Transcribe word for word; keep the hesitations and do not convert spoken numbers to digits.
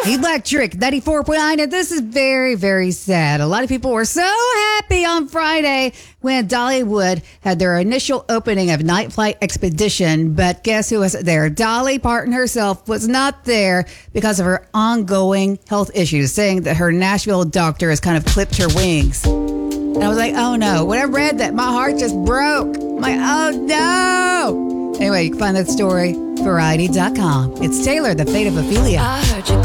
Electric ninety-four point nine, and this is very, very sad. A lot of people were so happy on Friday when Dollywood had their initial opening of Night Flight Expedition, but guess who wasn't there? Dolly Parton herself was not there because of her ongoing health issues, saying that her Nashville doctor has kind of clipped her wings. And I was like, oh no. When I read that, my heart just broke. I'm like, oh no. Anyway, you can find that story, Variety dot com. It's Taylor, The Fate of Ophelia. I heard you